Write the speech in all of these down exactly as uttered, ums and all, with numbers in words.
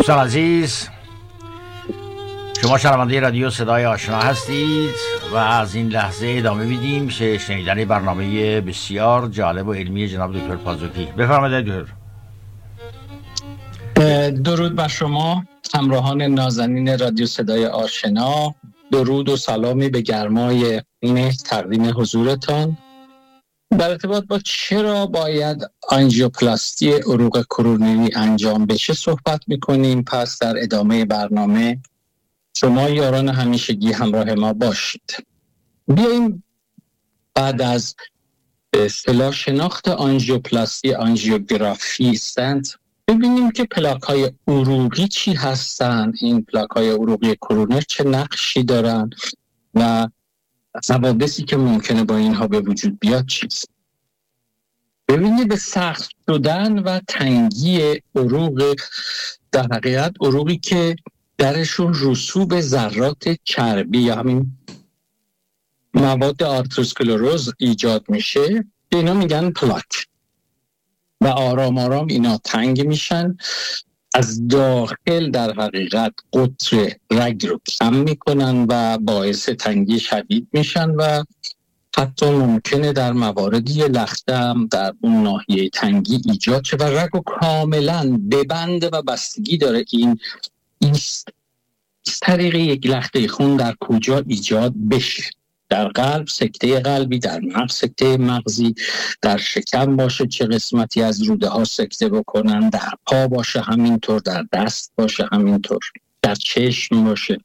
دوستان عزیز، شما شنونده رادیو صدای آشنا هستید و از این لحظه ادامه میدیم که شنیدن برنامه بسیار جالب و علمی جناب دکتر پازوکی. بفرمایید دکتر. درود بر شما همراهان نازنین رادیو صدای آشنا. درود و سلامی به گرمای این تقدیم حضورتان در ارتباط با چرا باید آنژیوپلاستی عروق کرونری انجام بشه صحبت میکنیم. پس در ادامه برنامه شما یاران همیشگی همراه ما باشید. بیاییم بعد از اصطلاح شناخت آنژیوپلاستی، آنژیوگرافی، استنت، ببینیم که پلاک‌های عروقی چی هستن، این پلاک‌های عروقی کرونر چه نقشی دارن و حوادثی که ممکنه با اینها به وجود بیاد چیست. ببینید به سخت شدن و تنگی عروق، در حقیقت عروقی که درشون رسوب ذرات چربی یا همین مواد آرتروسکلروز ایجاد میشه، اینا میگن پلاک و آرام آرام اینا تنگ میشن، از داخل در حقیقت قطر رگ رو کم میکنن و باعث تنگی شدید میشن و حتی ممکنه در مواردی لخته هم در اون ناحیه تنگی ایجاد شه و رگ رو کاملا ببنده و بستگی داره این این طریق یک لخته خون در کجا ایجاد بشه. در قلب سکته قلبی، در مغز سکته مغزی، در شکم باشه چه قسمتی از روده ها سکته بکنن، در پا باشه همینطور، در دست باشه همینطور، در چشم باشه.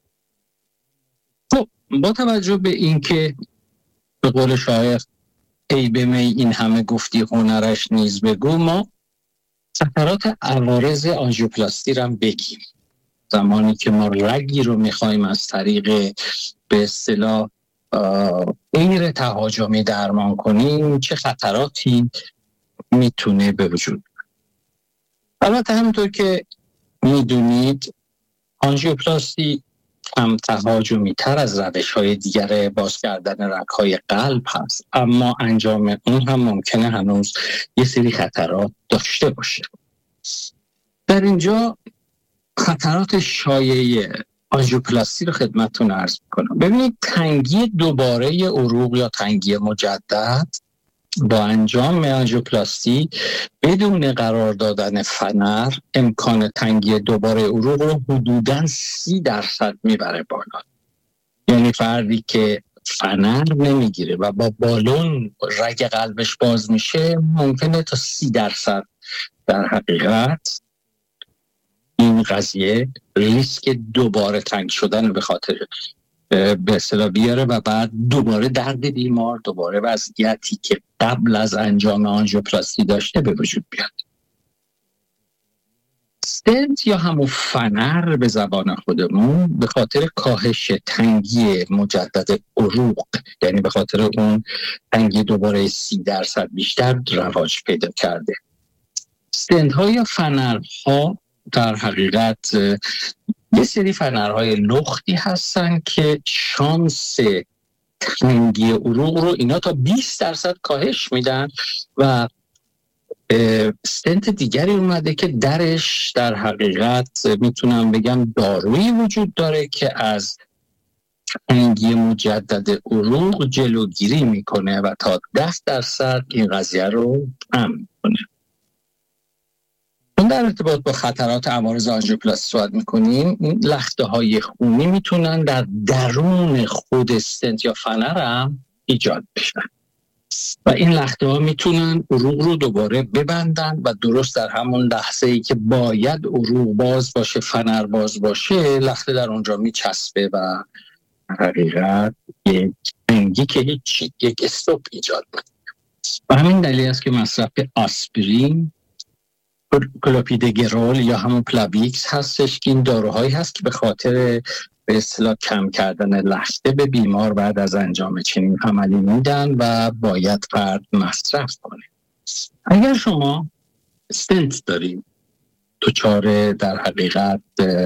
خب با توجه به این که به قول شاعر ای به می این همه گفتی هنرش نیز بگو، ما خطرات عوارض آنژیوپلاستی رو هم بگیم. زمانی که ما رگی رو میخوایم از طریق به اصطلاح غیر تهاجمی درمان کنیم، چه خطراتی میتونه به وجود بیاد. البته همونطور که میدونید آنژیوپلاستی کم تهاجمی تر از روش های دیگر باز کردن رگ های قلب هست، اما انجام اون هم ممکنه هنوز یه سری خطرات داشته باشه. در اینجا خطرات شایع آنژیوپلاستی رو خدمتتون عرض می‌کنم. ببینید تنگی دوباره عروق یا تنگی مجدد با انجام آنژیوپلاستی بدون قرار دادن فنر امکان تنگی دوباره عروق رو حدوداً سی درصد میبره بالا. یعنی فردی که فنر نمیگیره و با بالون رگ قلبش باز میشه ممکنه تا سی درصد در حقیقت این قضیه ریسک دوباره تنگ شدن به خاطر به اصطلاح بیاره و بعد دوباره درد بیمار، دوباره وضعیتی که قبل از انجام آنژیوپلاستی داشته به وجود بیاد. استنت یا همون فنر به زبان خودمون به خاطر کاهش تنگی مجدد عروق، یعنی به خاطر اون تنگی دوباره سی درصد بیشتر رواج پیدا کرده. استنت ها یا فنرها در حقیقت یه سری فنرهای لختی هستن که شانس تنگی عروق رو اینا تا بیست درصد کاهش میدن و استنت دیگری اومده که درش در حقیقت میتونم بگم دارویی وجود داره که از تنگی مجدد عروق جلوگیری میکنه و تا ده درصد این قضیه رو کم میکنه. در ارتباط با خطرات عوارض آنژیوپلاستی صحبت میکنیم. این لخته های خونی میتونن در درون خود استنت یا فنر هم ایجاد بشن و این لخته ها میتونن عروق رو دوباره ببندن و درست در همون لحظه ای که باید عروق باز باشه، فنر باز باشه، لخته در اونجا میچسبه و حقیقت یک تنگی که هیچ یک استوپ ایجاد میکنه. و همین دلیل است که مصرف آسپرین، کلوپیدوگرل یا همون پلاویکس هستش که این داروهایی هست که به خاطر به اصطلاح کم کردن لخته به بیمار بعد از انجام چنین عملی میدن و باید فرد مصرف کنه. اگر شما استنت دارید، دچار در حقیقت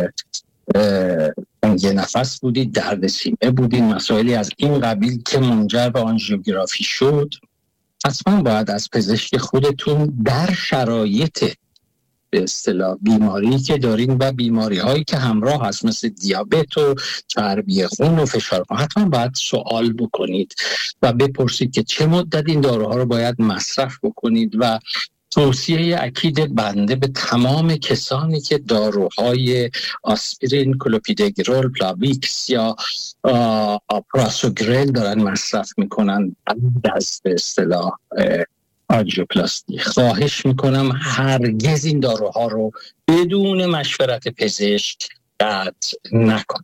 تنگی نفس بودید، درد سینه بودید، مسائلی از این قبیل که منجر به آنژیوگرافی شد، حتما باید از پزشک خودتون در شرایط به اصطلاح بیماری که دارین و بیماری هایی که همراه هست مثل دیابت و چربی خون و فشار خون، حتما باید سوال بکنید و بپرسید که چه مدت این داروها رو باید مصرف بکنید. و توصیه اکید بنده به تمام کسانی که داروهای آسپرین، کلوپیدوگرل، پلاویکس یا پراسوگرل دارن مصرف میکنن بعد از به اصطلاح آنژیوپلاستی، خواهش میکنم هرگز این داروها رو بدون مشورت پزشک قطع نکنید.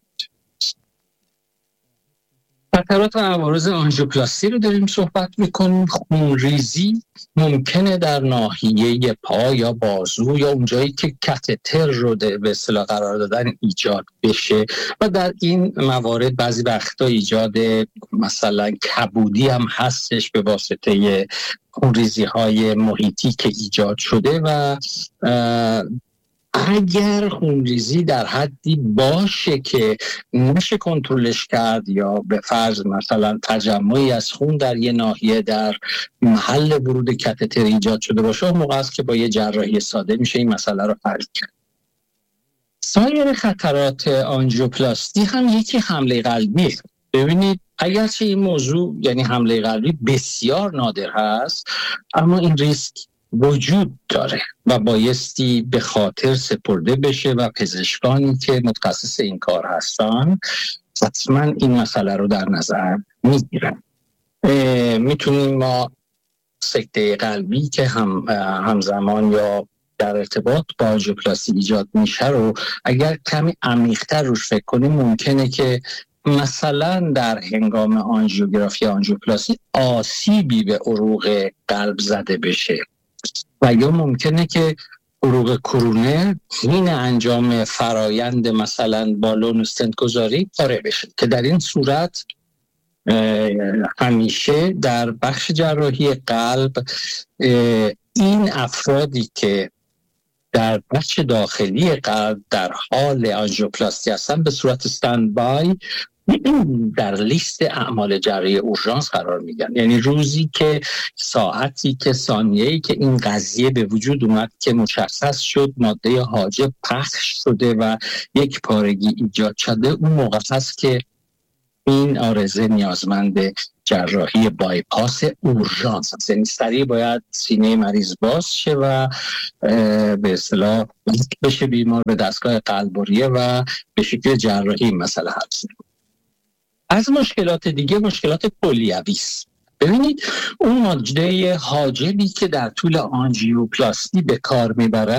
خطرات و عوارض آنژیوپلاستی رو داریم صحبت میکنیم. خونریزی ممکنه در ناحیه پا یا بازو یا اونجایی که کاتتر رو به اصطلاح قرار دادن ایجاد بشه و در این موارد بعضی وقتا ایجاد مثلا کبودی هم هستش به واسطه خونریزی های محیطی که ایجاد شده. و اگر خونریزی در حدی باشه که نشه کنترلش کرد یا به فرض مثلا تجمعی از خون در یه ناحیه در محل ورود کاتتر ایجاد شده باشه، اون موقع است که با یه جراحی ساده میشه این مسئله رو حل کرد. سایر خطرات آنژیوپلاستی هم یکی حمله قلبیه. ببینید اگرچه این موضوع یعنی حمله قلبی بسیار نادر هست، اما این ریسک وجود داره و بایستی به خاطر سپرده بشه و پزشکانی که متخصص این کار هستن حتما این مسئله رو در نظر میگیرن. میتونیم ما سکته قلبی که هم همزمان یا در ارتباط با آنژیوپلاستی ایجاد میشه رو اگر کمی عمیق‌تر روش فکر کنیم، ممکنه که مثلا در هنگام آنژیوگرافی آنژیوپلاستی آسیبی به عروق قلب زده بشه و یا ممکنه که عروق کرونر حین انجام فرایند مثلا بالون استنت گذاری پاره بشه، که در این صورت همیشه در بخش جراحی قلب این افرادی که در بخش داخلی قلب در حال آنژیوپلاستی هستن به صورت استندبای در لیست اعمال جراحی اورژانس قرار میگن. یعنی روزی که ساعتی که ثانیه‌ای که این قضیه به وجود اومد که مشخص شد ماده حاجب پخش شده و یک پارگی ایجاد شده، اون موقع هست که این عارضه نیازمند جراحی بایپاس اورژانس است. یعنی سریع باید سینه مریض باز شه و به اصطلاح بشه بیمار به دستگاه قلب‌ریه و به شکل جراحی مسئله حل شه. از مشکلات دیگه مشکلات کلیوی است. ببینید اون ماده حاجبی که در طول آنژیوپلاستی به کار میبرن